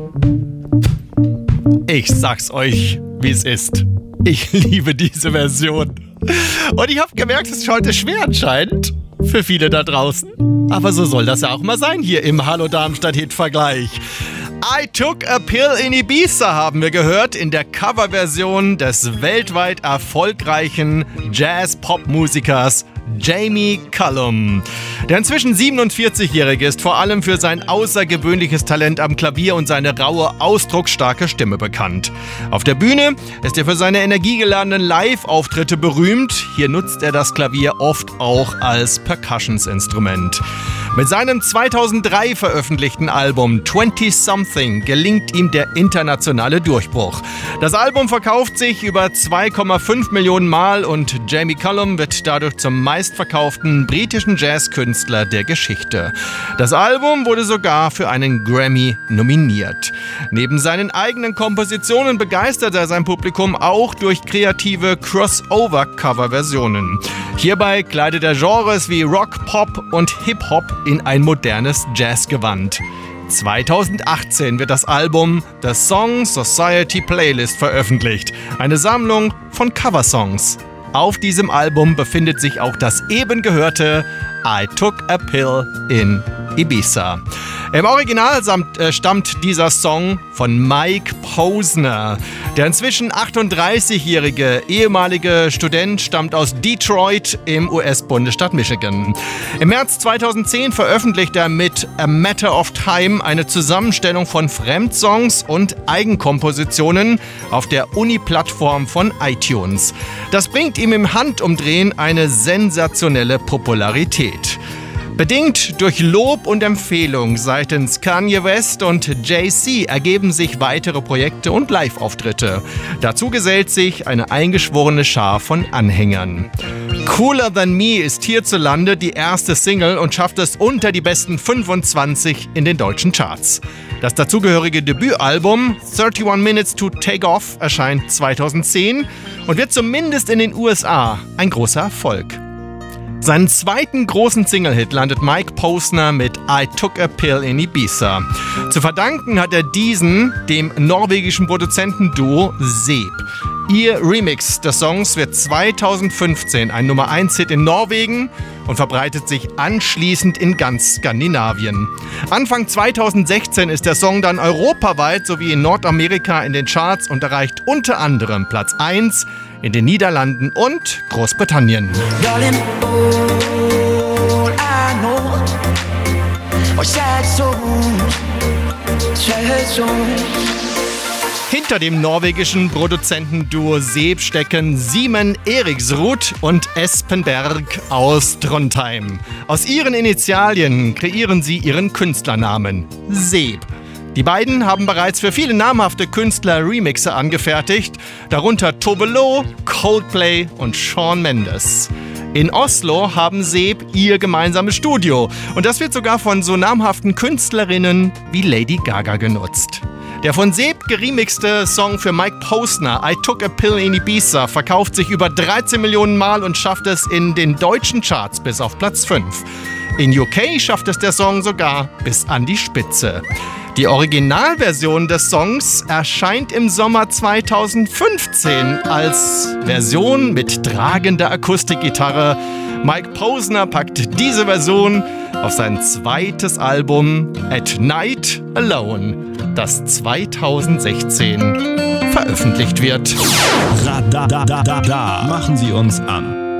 Ich sag's euch, wie es ist. Ich liebe diese Version. Und ich habe gemerkt, es ist heute schwer anscheinend für viele da draußen. Aber so soll das ja auch mal sein hier im Hallo Darmstadt-Hit-Vergleich. I Took a Pill in Ibiza haben wir gehört in der Coverversion des weltweit erfolgreichen Jazz-Pop-Musikers Jamie Cullum. Der inzwischen 47-Jährige ist vor allem für sein außergewöhnliches Talent am Klavier und seine raue, ausdrucksstarke Stimme bekannt. Auf der Bühne ist er für seine energiegeladenen Live-Auftritte berühmt. Hier nutzt er das Klavier oft auch als Percussionsinstrument. Mit seinem 2003 veröffentlichten Album 20-Something gelingt ihm der internationale Durchbruch. Das Album verkauft sich über 2,5 Millionen Mal und Jamie Cullum wird dadurch zum meistverkauften britischen Jazzkünstler der Geschichte. Das Album wurde sogar für einen Grammy nominiert. Neben seinen eigenen Kompositionen begeistert er sein Publikum auch durch kreative Crossover-Cover-Versionen. Hierbei kleidet er Genres wie Rock, Pop und Hip-Hop in ein modernes Jazzgewand. 2018 wird das Album The Song Society Playlist veröffentlicht, eine Sammlung von Coversongs. Auf diesem Album befindet sich auch das eben gehörte I Took a Pill in Ibiza. Im Original stammt dieser Song von Mike Posner. Der inzwischen 38-jährige ehemalige Student stammt aus Detroit im US-Bundesstaat Michigan. Im März 2010 veröffentlicht er mit A Matter of Time eine Zusammenstellung von Fremdsongs und Eigenkompositionen auf der Uni-Plattform von iTunes. Das bringt ihm im Handumdrehen eine sensationelle Popularität. Bedingt durch Lob und Empfehlung seitens Kanye West und Jay-Z ergeben sich weitere Projekte und Live-Auftritte. Dazu gesellt sich eine eingeschworene Schar von Anhängern. Cooler Than Me ist hierzulande die erste Single und schafft es unter die besten 25 in den deutschen Charts. Das dazugehörige Debütalbum 31 Minutes to Take Off erscheint 2010 und wird zumindest in den USA ein großer Erfolg. Seinen zweiten großen Single-Hit landet Mike Posner mit I Took a Pill in Ibiza. Zu verdanken hat er diesen dem norwegischen Produzentenduo Zeep. Ihr Remix des Songs wird 2015 ein Nummer-1-Hit in Norwegen und verbreitet sich anschließend in ganz Skandinavien. Anfang 2016 ist der Song dann europaweit sowie in Nordamerika in den Charts und erreicht unter anderem Platz 1 in den Niederlanden und Großbritannien. Hinter dem norwegischen Produzentenduo Zeep stecken Simen Eriksrud und Espen Berg aus Trondheim. Aus ihren Initialien kreieren sie ihren Künstlernamen Zeep. Die beiden haben bereits für viele namhafte Künstler Remixe angefertigt, darunter Tove Lo, Coldplay und Shawn Mendes. In Oslo haben Zeep ihr gemeinsames Studio und das wird sogar von so namhaften Künstlerinnen wie Lady Gaga genutzt. Der von Zeep geremixte Song für Mike Posner, I Took a Pill in Ibiza, verkauft sich über 13 Millionen Mal und schafft es in den deutschen Charts bis auf Platz 5. In UK schafft es der Song sogar bis an die Spitze. Die Originalversion des Songs erscheint im Sommer 2015 als Version mit tragender Akustikgitarre. Mike Posner packt diese Version auf sein zweites Album At Night Alone, das 2016 veröffentlicht wird. Machen Sie uns an.